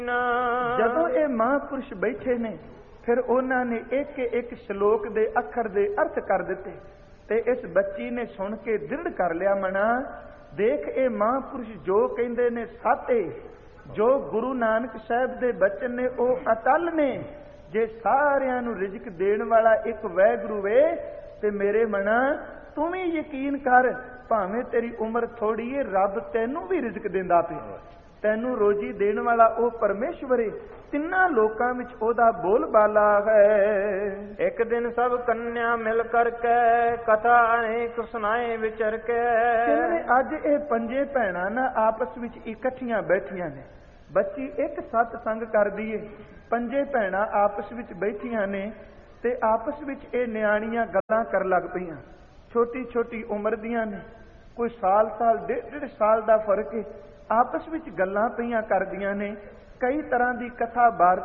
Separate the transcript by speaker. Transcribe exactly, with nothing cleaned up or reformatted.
Speaker 1: ਜਦੋਂ ਇਹ ਮਹਾਂਪੁਰਸ਼ ਬੈਠੇ ਨੇ ਫਿਰ ਉਹਨਾਂ ਨੇ ਇੱਕ ਇੱਕ ਸ਼ਲੋਕ ਦੇ ਅੱਖਰ ਦੇ ਅਰਥ ਕਰ ਦਿੱਤੇ ਤੇ ਇਸ ਬੱਚੀ ਨੇ ਸੁਣ ਕੇ ਦ੍ਰਿੜ ਕਰ ਲਿਆ ਮਨਾ, ਦੇਖ ਇਹ ਮਹਾਂਪੁਰਸ਼ ਜੋ ਕਹਿੰਦੇ ਨੇ ਸੱਚ, ਜੋ ਗੁਰੂ ਨਾਨਕ ਸਾਹਿਬ ਦੇ ਬਚਨ ਨੇ ਉਹ ਅਟਲ ਨੇ। ਜੇ ਸਾਰਿਆਂ ਨੂੰ ਰਿਜ਼ਕ ਦੇਣ ਵਾਲਾ ਇੱਕ ਵਾਹਿਗੁਰੂ ਵੇ ਤੇ ਮੇਰੇ ਮਨਾ ਤੂੰ ਵੀ ਯਕੀਨ ਕਰ, ਭਾਵੇਂ ਤੇਰੀ ਉਮਰ ਥੋੜੀ ਏ ਰੱਬ ਤੈਨੂੰ ਵੀ ਰਿਜ਼ਕ ਦਿੰਦਾ ਪਿਆ, ਤੈਨੂੰ ਰੋਜੀ ਦੇਣ ਵਾਲਾ ਉਹ ਪਰਮੇਸ਼ਵਰ ਏ। ਤਿੰਨਾਂ ਲੋਕਾਂ ਵਿੱਚ ਉਹਦਾ ਬੋਲ ਬਾਲਾ ਹੈ।
Speaker 2: ਇੱਕ ਦਿਨ ਸਭ ਕੰਨਿਆ ਮਿਲ ਕਰਕੇ ਕਥਾ ਅਨੇਕ ਸੁਣਾਏ ਵਿਚਰ ਕੇ।
Speaker 1: ਕਹਿੰਦੇ ਅੱਜ ਇਹ ਪੰਜੇ ਭੈਣਾਂ ਨਾ ਆਪਸ ਵਿੱਚ ਇਕੱਠੀਆਂ ਬੈਠੀਆਂ ਨੇ। ਬੱਚੀ ਇੱਕ ਸਤ ਸੰਗ ਕਰਦੀ ਏ, ਪੰਜੇ ਭੈਣਾਂ ਆਪਸ ਵਿੱਚ ਬੈਠੀਆਂ ਨੇ ਤੇ ਆਪਸ ਵਿੱਚ ਇਹ ਨਿਆਣੀਆਂ ਗੱਲਾਂ ਕਰਨ ਲੱਗ ਪਈਆਂ। ਛੋਟੀ ਛੋਟੀ ਉਮਰ ਦੀਆਂ ਨੇ, ਕੋਈ ਸਾਲ ਸਾਲ ਡੇਢ ਡੇਢ ਸਾਲ ਦਾ ਫਰਕ ਏ। ਆਪਸ ਵਿੱਚ ਗੱਲਾਂ ਪਈਆਂ ਕਰਦੀਆਂ ਨੇ, ਕਈ ਤਰ੍ਹਾਂ ਦੀ ਕਥਾ ਵਾਰਤਾ